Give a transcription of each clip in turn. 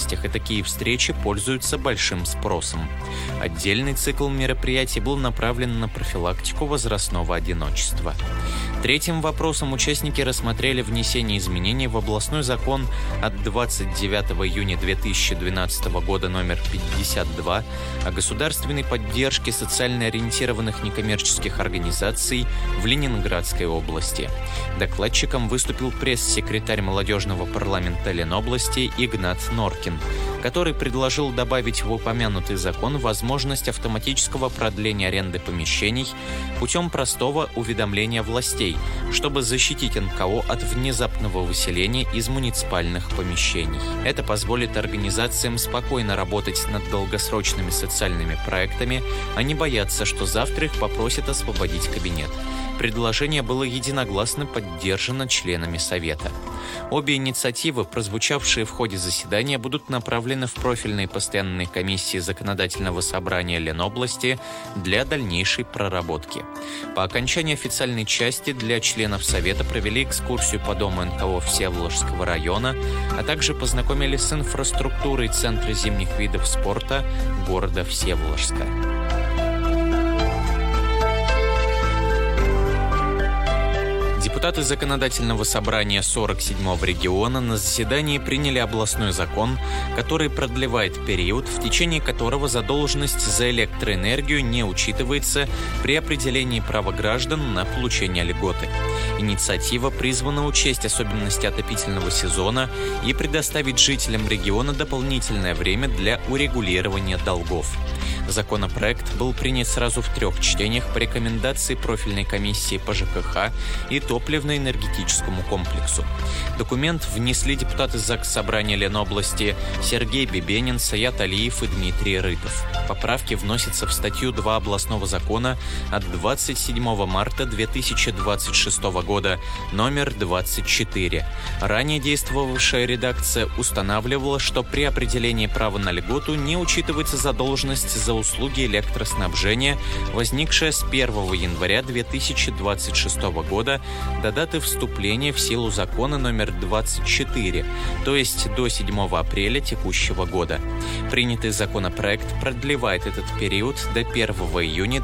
областях, и такие встречи пользуются большим спросом. Отдельный цикл мероприятий был направлен на профилактику возрастного одиночества. Третьим вопросом участники рассмотрели внесение изменений в областной закон от 29 июня 2012 года номер 52 о государственной поддержке социально ориентированных некоммерческих организаций в Ленинградской области. Докладчиком выступил пресс-секретарь молодежного парламента Ленобласти Игнат Норкин, который предложил добавить в упомянутый закон возможность автоматического продления аренды помещений путем простого уведомления властей, чтобы защитить НКО от внезапного выселения из муниципальных помещений. Это позволит организациям спокойно работать над долгосрочными социальными проектами, а не бояться, что завтра их попросят освободить кабинет. Предложение было единогласно поддержано членами Совета. Обе инициативы, прозвучавшие в ходе заседания, будут направлены в профильные постоянные комиссии Законодательного собрания Ленобласти для дальнейшей проработки. По окончании официальной части для членов Совета провели экскурсию по дому НКО Всеволожского района, а также познакомились с инфраструктурой Центра зимних видов спорта города Всеволожска. Депутаты Законодательного собрания 47-го региона на заседании приняли областной закон, который продлевает период, в течение которого задолженность за электроэнергию не учитывается при определении права граждан на получение льготы. Инициатива призвана учесть особенности отопительного сезона и предоставить жителям региона дополнительное время для урегулирования долгов. Законопроект был принят сразу в 3 чтениях по рекомендации профильной комиссии по ЖКХ и топливно-энергетическому комплексу. Документ внесли депутаты Заксобрания Ленобласти Сергей Бебенин, Саят Алиев и Дмитрий Рытов. Поправки вносятся в статью 2 областного закона от 27 марта 2026 года, номер 24. Ранее действовавшая редакция устанавливала, что при определении права на льготу не учитывается задолженность за услуги электроснабжения, возникшая с 1 января 2026 года до даты вступления в силу закона номер 24, то есть до 7 апреля текущего года. Принятый законопроект продлевает этот период до 1 июня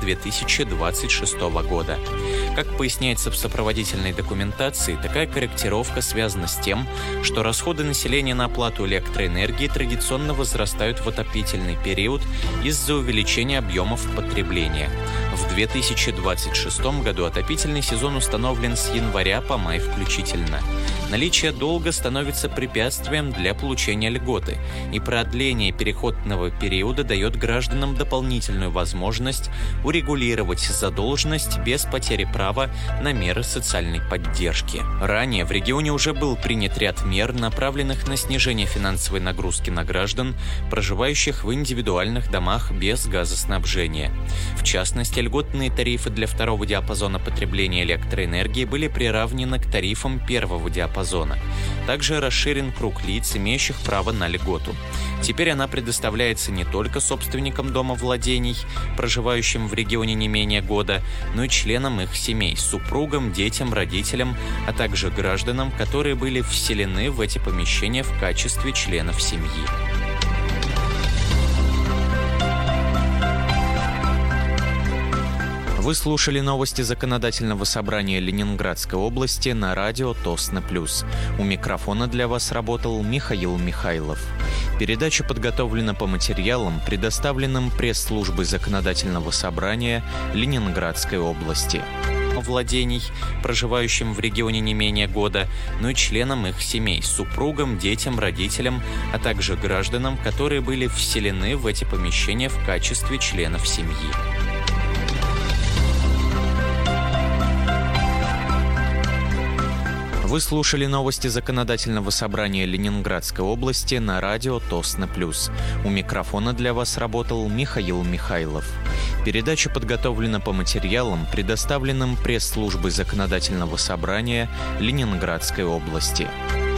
2026 года. Как поясняется в сопроводительной документации, такая корректировка связана с тем, что расходы населения на оплату электроэнергии традиционно возрастают в отопительный период из-за увеличения объемов потребления. В 2026 году отопительный сезон установлен с января по май включительно. Наличие долга становится препятствием для получения льготы, и продление переходного периода дает гражданам дополнительную возможность урегулировать задолженность без потери права на меры социальной поддержки. Ранее в регионе уже был принят ряд мер, направленных на снижение финансовой нагрузки на граждан, проживающих в индивидуальных домах без газоснабжения. В частности, льготные тарифы для 2-го диапазона потребления электроэнергии были приравнены к тарифам 1-го диапазона. Также расширен круг лиц, имеющих право на льготу. Теперь она предоставляется не только собственникам домовладений, проживающим в регионе не менее года, но и членам их семей, супругам, детям, родителям, а также гражданам, которые были вселены в эти помещения в качестве членов семьи. Вы слушали новости Законодательного собрания Ленинградской области на радио Тосно Плюс. У микрофона для вас работал Михаил Михайлов. Передача подготовлена по материалам, предоставленным пресс-службой Законодательного собрания Ленинградской области. Владений, проживающим в регионе не менее года, но и членам их семей, супругам, детям, родителям, а также гражданам, которые были вселены в эти помещения в качестве членов семьи. Вы слушали новости Законодательного собрания Ленинградской области на радио Тосно Плюс. У микрофона для вас работал Михаил Михайлов. Передача подготовлена по материалам, предоставленным пресс-службой Законодательного собрания Ленинградской области.